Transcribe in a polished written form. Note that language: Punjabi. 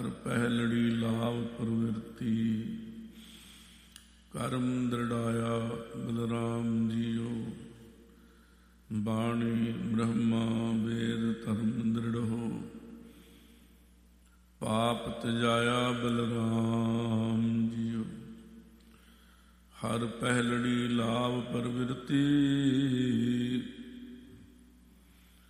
ਹਰ ਪਹਿਲੜੀ ਲਾਭ ਪ੍ਰਵਿਰਤੀ, ਕਰਮ ਦ੍ਰਿੜਾਇਆ ਬਲਰਾਮ ਜੀਓ। ਬਾਣੀ ਬ੍ਰਹਮਾ ਵੇਦ ਧਰਮ ਦ੍ਰਿੜੋ, ਪਾਪ ਤਜਾਇਆ ਬਲਰਾਮ ਜੀਓ। ਹਰ ਪਹਿਲੜੀ ਲਾਭ ਪ੍ਰਵਿਰਤੀ,